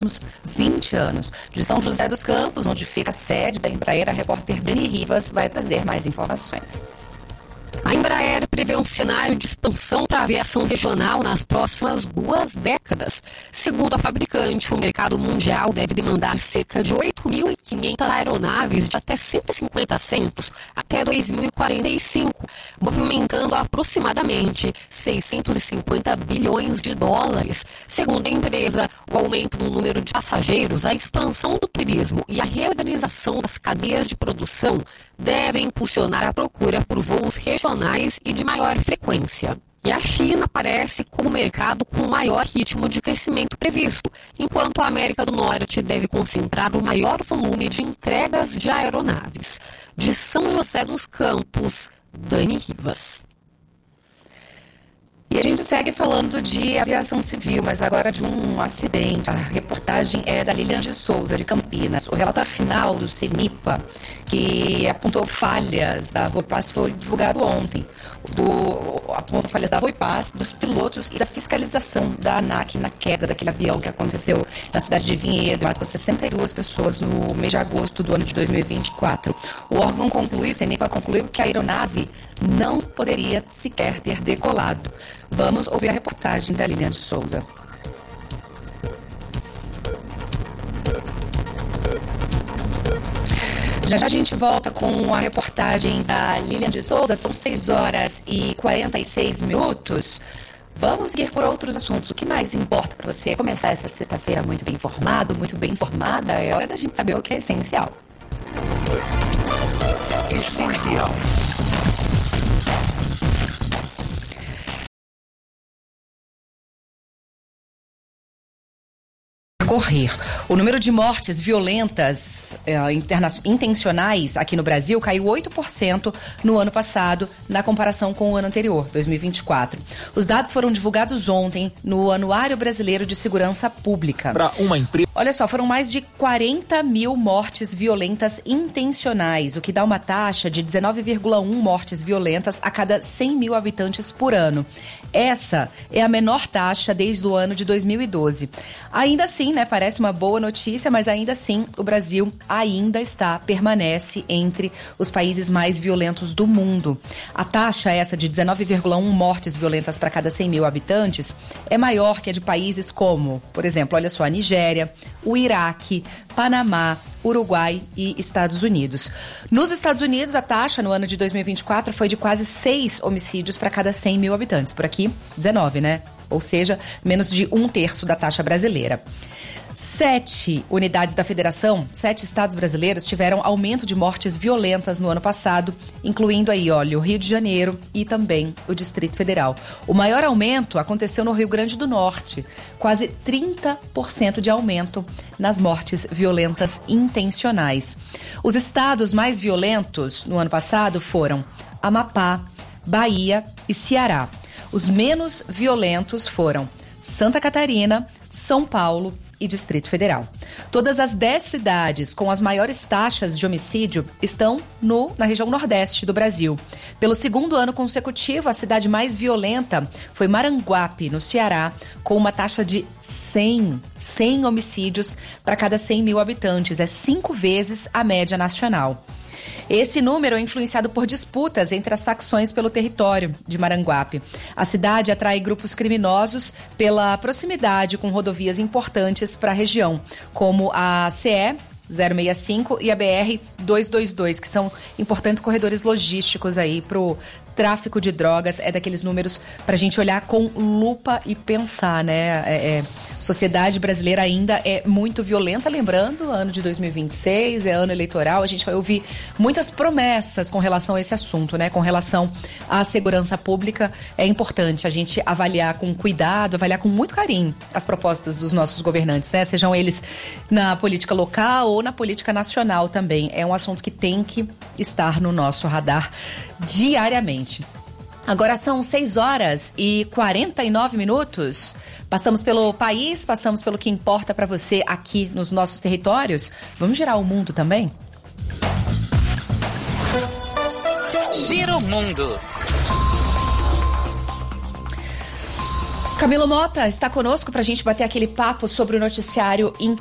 20 anos. De São José dos Campos, onde fica a sede da Embraer, a repórter Dani Rivas vai trazer mais informações. A Embraer prevê um cenário de expansão para a aviação regional nas próximas 2 décadas. Segundo a fabricante, o mercado mundial deve demandar cerca de 8.500 aeronaves de até 150 assentos até 2045, movimentando aproximadamente 650 bilhões de dólares. Segundo a empresa, o aumento do número de passageiros, a expansão do turismo e a reorganização das cadeias de produção devem impulsionar a procura por voos regionais e de maior frequência. E a China aparece como o mercado com o maior ritmo de crescimento previsto, enquanto a América do Norte deve concentrar o maior volume de entregas de aeronaves. De São José dos Campos, Dani Rivas. E a gente segue falando de aviação civil, mas agora de um acidente. A reportagem é da Lilian de Souza, de Campinas. O relatório final do CENIPA, que apontou falhas da Voipass, foi divulgado ontem. Apontou falhas da Voipass, dos pilotos e da fiscalização da ANAC na queda daquele avião que aconteceu na cidade de Vinhedo. Matou 62 pessoas no mês de agosto do ano de 2024. O órgão concluiu, o CENIPA concluiu que a aeronave não poderia sequer ter decolado. Vamos ouvir a reportagem da Lilian de Souza. Já a gente volta com a reportagem da Lilian de Souza. São 6h46. Vamos seguir por outros assuntos. O que mais importa para você começar essa sexta-feira muito bem informado, muito bem informada? É hora da gente saber o que é essencial. Essencial. Correr. O número de mortes violentas intencionais aqui no Brasil caiu 8% no ano passado, na comparação com o ano anterior, 2024. Os dados foram divulgados ontem no Anuário Brasileiro de Segurança Pública. Para uma empresa. Olha só, foram mais de 40 mil mortes violentas intencionais, o que dá uma taxa de 19,1 mortes violentas a cada 100 mil habitantes por ano. Essa é a menor taxa desde o ano de 2012. Ainda assim, parece uma boa notícia, mas ainda assim o Brasil permanece entre os países mais violentos do mundo. A taxa essa de 19,1 mortes violentas para cada 100 mil habitantes é maior que a de países como, por exemplo, olha só, a Nigéria, o Iraque, Panamá, Uruguai e Estados Unidos. Nos Estados Unidos, a taxa no ano de 2024 foi de quase 6 homicídios para cada 100 mil habitantes. Por aqui, 19, Ou seja, menos de 1/3 da taxa brasileira. 7 unidades da federação, 7 estados brasileiros tiveram aumento de mortes violentas no ano passado, incluindo aí, olha, o Rio de Janeiro e também o Distrito Federal. O maior aumento aconteceu no Rio Grande do Norte, quase 30% de aumento nas mortes violentas intencionais. Os estados mais violentos no ano passado foram Amapá, Bahia e Ceará. Os menos violentos foram Santa Catarina, São Paulo e Distrito Federal. Todas as 10 cidades com as maiores taxas de homicídio estão na região nordeste do Brasil. Pelo segundo ano consecutivo, a cidade mais violenta foi Maranguape, no Ceará, com uma taxa de 100 homicídios para cada 100 mil habitantes. É 5 vezes a média nacional. Esse número é influenciado por disputas entre as facções pelo território de Maranguape. A cidade atrai grupos criminosos pela proximidade com rodovias importantes para a região, como a CE 065 e a BR 222, que são importantes corredores logísticos aí para o tráfico de drogas. É daqueles números para a gente olhar com lupa e pensar, Sociedade brasileira ainda é muito violenta, lembrando, ano de 2026, é ano eleitoral, a gente vai ouvir muitas promessas com relação a esse assunto, com relação à segurança pública. É importante a gente avaliar com cuidado, avaliar com muito carinho as propostas dos nossos governantes, sejam eles na política local ou na política nacional também. É um assunto que tem que estar no nosso radar diariamente. Agora são 6h49. Passamos pelo país, passamos pelo que importa para você aqui nos nossos territórios. Vamos girar o mundo também? Gira o mundo. Camilo Mota está conosco para a gente bater aquele papo sobre o noticiário